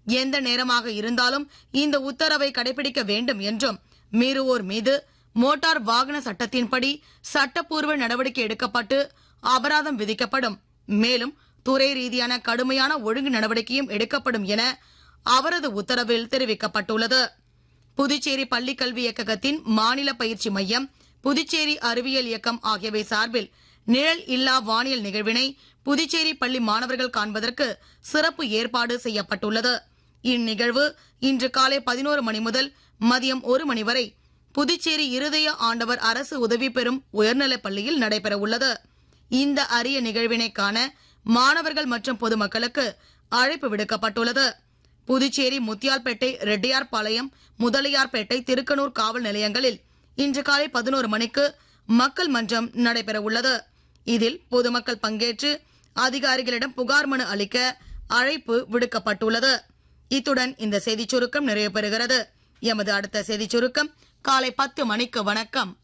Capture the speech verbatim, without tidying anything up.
எந்த நேரமாக இருந்தாலும் இந்த உத்தரவை கடைபிடிக்க வேண்டும் என்றும், மீறுவோர் மீது மோட்டார் வாகன சட்டத்தின்படி சட்டப்பூர்வ நடவடிக்கை எடுக்கப்பட்டு அபராதம் விதிக்கப்படும். மேலும் துறை ரீதியான கடுமையான ஒழுங்கு நடவடிக்கையும் எடுக்கப்படும் என அவரது உத்தரவில் தெரிவிக்கப்பட்டுள்ளது. புதுச்சேரி பள்ளிக்கல்வி இயக்ககத்தின் மாநில பயிற்சி மையம், புதுச்சேரி அறிவியல் இயக்கம் ஆகியவை சார்பில் நிழல் இல்லா வானியல் நிகழ்வினை புதுச்சேரி பள்ளி மாணவர்கள் காண்பதற்கு சிறப்பு ஏற்பாடு செய்யப்பட்டுள்ளது. இந்நிகழ்வு இன்று காலை பதினோரு மணி முதல் மதியம் ஒரு மணி வரை புதுச்சேரி இருதய ஆண்டவர் அரசு உதவி பெறும் உயர்நிலைப் பள்ளியில் நடைபெற உள்ளது. இந்த அரிய நிகழ்வினை காண மாணவர்கள் மற்றும் பொதுமக்களுக்கு அழைப்பு விடுக்கப்பட்டுள்ளது. புதுச்சேரி முத்தியால்பேட்டை, ரெட்டியார்பாளையம், முதலியார்பேட்டை, திருக்கனூர் காவல் நிலையங்களில் இன்று காலை பதினோரு மணிக்கு மக்கள் மன்றம் நடைபெற உள்ளது. இதில் பொதுமக்கள் பங்கேற்று அதிகாரிகளிடம் புகார் மனு அளிக்க அழைப்பு விடுக்கப்பட்டுள்ளது. இத்துடன் இந்த செய்திச் சுருக்கம் நிறைவு பெறுகிறது. எமது அடுத்த செய்திச் சுருக்கம் காலை பத்து மணிக்கு. வணக்கம்.